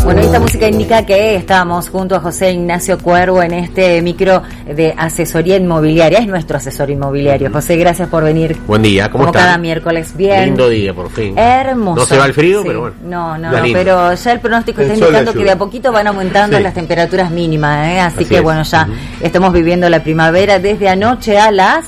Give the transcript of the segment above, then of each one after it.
Bueno, esta música indica que estamos junto a José Ignacio Cuervo en este micro de asesoría inmobiliaria. Es nuestro asesor inmobiliario. José, gracias por venir. Buen día, ¿cómo estás? Como cada miércoles, bien. Lindo día, por fin. Hermoso. No se va el frío, sí. Pero bueno. No, pero ya el pronóstico está indicando que de a poquito van aumentando las temperaturas mínimas, Así que bueno, ya estamos viviendo la primavera desde anoche a las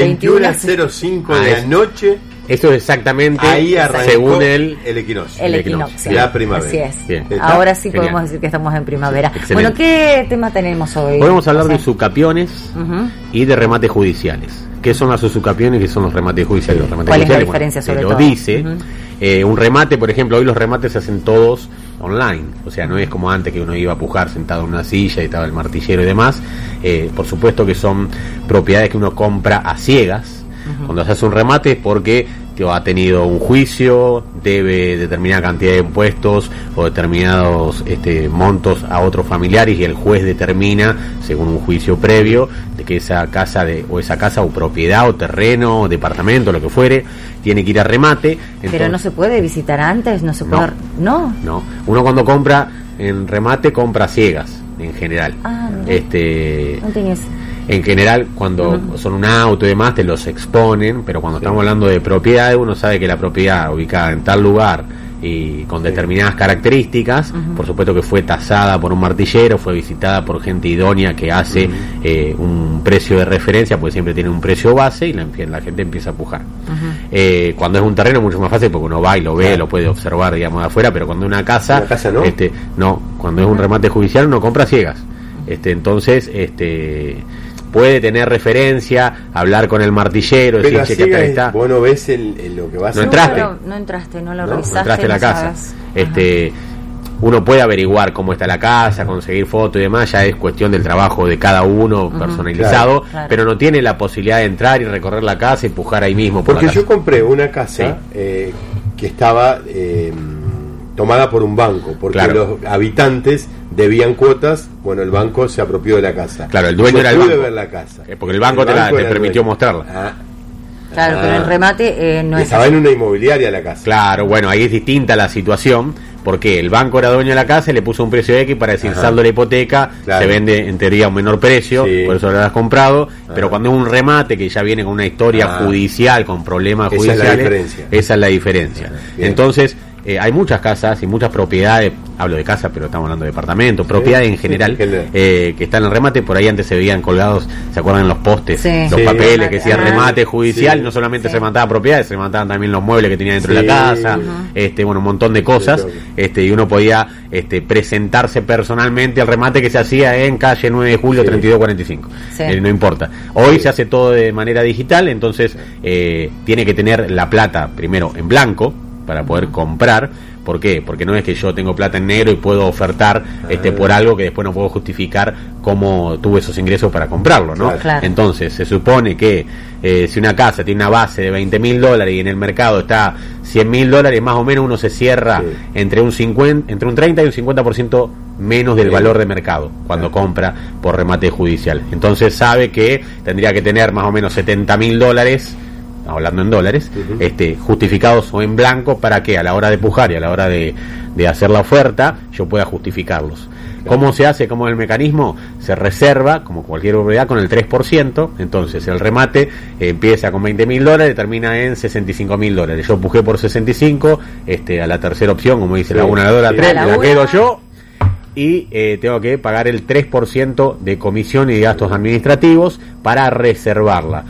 21:05 de anoche. Esto es exactamente ahí arrancó según el equinoccio. La primavera. Así es. Bien. Ahora sí podemos decir que estamos en primavera. Sí, bueno, ¿qué tema tenemos hoy? Podemos hablar de usucapiones y de remates judiciales. ¿Qué son las usucapiones y qué son los remates judiciales? Los remates ¿Cuál judiciales, es la diferencia sobre todo? Lo dice. Un remate, por ejemplo, hoy los remates se hacen todos online. O sea, no es como antes que uno iba a pujar sentado en una silla y estaba el martillero y demás. Por supuesto que son propiedades que uno compra a ciegas. Cuando se hace un remate es porque ha tenido un juicio, debe determinada cantidad de impuestos o determinados montos a otros familiares y el juez determina, según un juicio previo, de que esa casa o propiedad o terreno o departamento, lo que fuere, tiene que ir a remate. Entonces, pero no se puede visitar antes, no se puede. No. Uno cuando compra en remate compra ciegas en general. No tenés. En general, cuando son un auto y demás, te los exponen, pero cuando estamos hablando de propiedades, uno sabe que la propiedad ubicada en tal lugar y con determinadas características, por supuesto que fue tasada por un martillero, fue visitada por gente idónea que hace un precio de referencia, porque siempre tiene un precio base y la gente empieza a pujar. Cuando es un terreno es mucho más fácil porque uno va y lo ve, lo puede observar, digamos, de afuera, pero cuando es una casa no, cuando es un remate judicial uno compra ciegas. Entonces, puede tener referencia, hablar con el martillero, pero decir que acá está. Vos no ves lo que vas a hacer. No entraste, no lo revisaste. No entraste a la casa. Uno puede averiguar cómo está la casa, conseguir fotos y demás, ya es cuestión del trabajo de cada uno personalizado, claro. Pero no tiene la posibilidad de entrar y recorrer la casa y pujar ahí mismo. Porque yo compré una casa que estaba tomada por un banco, porque los habitantes debían cuotas, bueno, el banco se apropió de la casa. Claro, el dueño era el banco. Pude ver la casa. Porque el banco te permitió mostrarla. Claro, pero el remate no estaba en una inmobiliaria la casa. Claro, bueno, ahí es distinta la situación, porque el banco era dueño de la casa y le puso un precio X para decir saldo la hipoteca, se vende en teoría a un menor precio, por eso lo has comprado, pero cuando es un remate que ya viene con una historia judicial, con problemas judiciales, esa es la diferencia. Entonces, hay muchas casas y muchas propiedades, hablo de casa, pero estamos hablando de departamentos, propiedades en general, que están en remate. Por ahí antes se veían colgados, ¿se acuerdan? En los postes, los papeles que decían remate judicial, no solamente se remataban propiedades, se remataban también los muebles que tenía dentro de la casa, bueno, un montón de cosas, y uno podía presentarse personalmente al remate que se hacía en calle 9 de julio 3245, no importa. Hoy se hace todo de manera digital, entonces tiene que tener la plata primero en blanco para poder comprar. ¿Por qué? Porque no es que yo tengo plata en negro y puedo ofertar por algo que después no puedo justificar cómo tuve esos ingresos para comprarlo, ¿no? Claro. Entonces se supone que si una casa tiene una base de $20,000 y en el mercado está $100,000, más o menos uno se cierra entre un 30 y un 50% menos del valor de mercado cuando compra por remate judicial. Entonces sabe que tendría que tener más o menos $70,000, hablando en dólares, justificados o en blanco, para que a la hora de pujar y a la hora de hacer la oferta yo pueda justificarlos. ¿Cómo se hace? ¿Cómo es el mecanismo? Se reserva, como cualquier propiedad, con el 3%. Entonces el remate empieza con $20,000 y termina en $65,000. Yo pujé por 65, a la tercera opción, como dice la 1, la 2, la 3, me la quedo yo y tengo que pagar el 3% de comisión y de gastos administrativos para reservarla.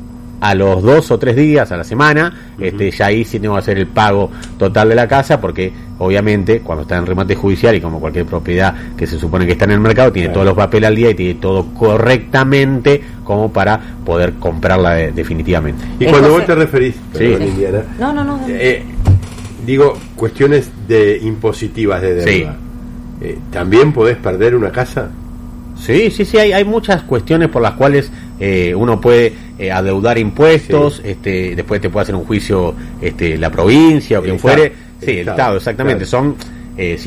A los 2 o 3 días, a la semana, ya ahí sí tengo que hacer el pago total de la casa, porque obviamente cuando está en remate judicial y como cualquier propiedad que se supone que está en el mercado, tiene todos los papeles al día y tiene todo correctamente como para poder comprarla definitivamente. Y cuando vos te referís, Liliana, digo, cuestiones de impositivas de deuda, ¿también podés perder una casa? Sí, hay muchas cuestiones por las cuales uno puede adeudar impuestos, después te puede hacer un juicio la provincia o quien fuere, el Estado, exactamente, son